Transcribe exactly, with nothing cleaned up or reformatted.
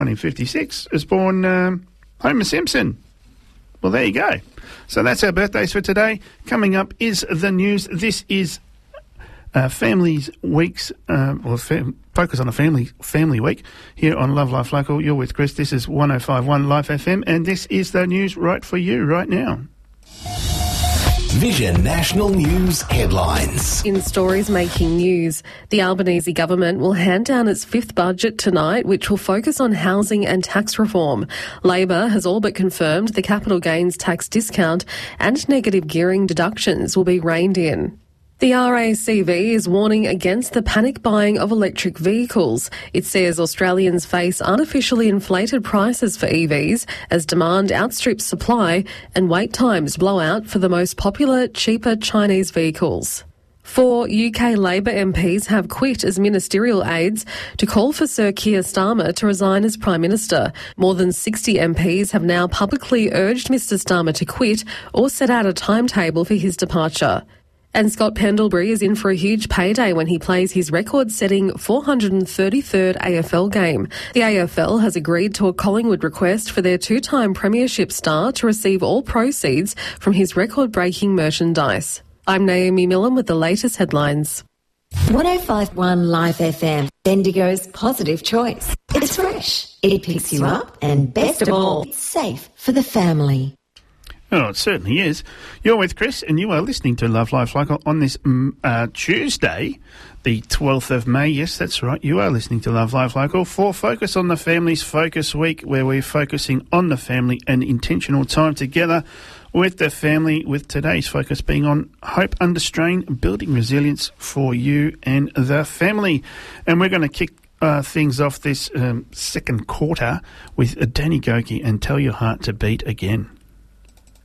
nineteen fifty-six is born um, Homer Simpson. Well, there you go. So that's our birthdays for today. Coming up is the news. This is uh, Families Week's, uh, or fam- Focus on a Family Family Week here on Love Life Local. You're with Chris. This is one oh five point one Life F M, and this is the news right for you right now. Vision National News headlines. In stories making news, the Albanese government will hand down its fifth budget tonight, which will focus on housing and tax reform. Labor has all but confirmed the capital gains tax discount and negative gearing deductions will be reined in. The R A C V is warning against the panic buying of electric vehicles. It says Australians face artificially inflated prices for E Vs as demand outstrips supply and wait times blow out for the most popular, cheaper Chinese vehicles. Four U K Labor M Ps have quit as ministerial aides to call for Sir Keir Starmer to resign as Prime Minister. More than sixty M Ps have now publicly urged Mr Starmer to quit or set out a timetable for his departure. And Scott Pendlebury is in for a huge payday when he plays his record-setting four hundred thirty-third A F L game. The A F L has agreed to a Collingwood request for their two-time premiership star to receive all proceeds from his record-breaking merchandise. I'm Naomi Millen with the latest headlines. one oh five point one Life F M, Bendigo's positive choice. It's fresh, it picks you up, and best of all, it's safe for the family. Oh, it certainly is. You're with Chris, and you are listening to Love Life Local on this mm, uh, Tuesday, the twelfth of May. Yes, that's right. You are listening to Love Life Local for Focus on the Family's Focus Week, where we're focusing on the family and intentional time together with the family, with today's focus being on hope under strain, building resilience for you and the family. And we're going to kick uh, things off this um, second quarter with Danny Gokey and Tell Your Heart to Beat Again.